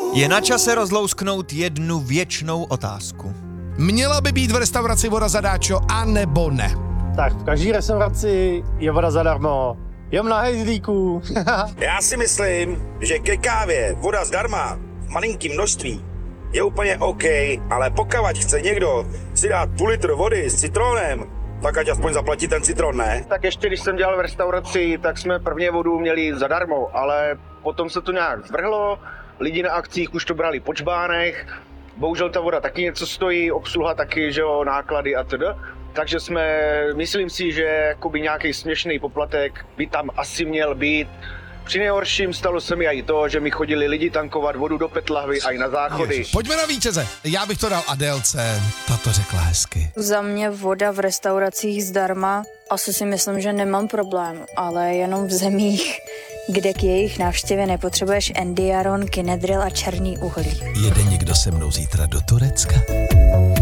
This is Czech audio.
Je na čase rozlousknout jednu věčnou otázku. Měla by být v restauraci voda zadáčo, anebo ne? Tak v každé restauraci je voda zadarmo. Jem na hejzlíku. Já si myslím, že ke kávě voda zdarma v malinkým množství je úplně OK, ale pokud chce někdo si dát půl litr vody s citronem, tak ať aspoň zaplatí ten citron, ne? Tak ještě když jsem dělal v restauraci, tak jsme prvně vodu měli zadarmo, ale potom se to nějak zvrhlo, lidi na akcích už to brali po čbánech, bohužel ta voda taky něco stojí, obsluha taky, že jo, náklady a td. Takže myslím si, že jakoby nějaký směšný poplatek by tam asi měl být. Při nejhorším stalo se mi i to, že mi chodili lidi tankovat vodu do PET lahví a i na záchody. Ježiš. Pojďme na vítěze. Já bych to dal Adélce. Ta to řekla hezky. Za mě voda v restauracích zdarma. Asi si myslím, že nemám problém, ale jenom v zemích, kde k jejich návštěvě nepotřebuješ endiaron, kinedril a černý uhlí. Jede někdo se mnou zítra do Turecka?